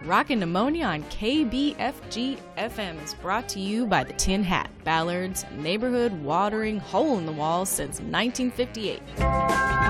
Rockin' Pneumonia on KBFG FM is brought to you by the Tin Hat, Ballard's neighborhood watering hole in the wall since 1958.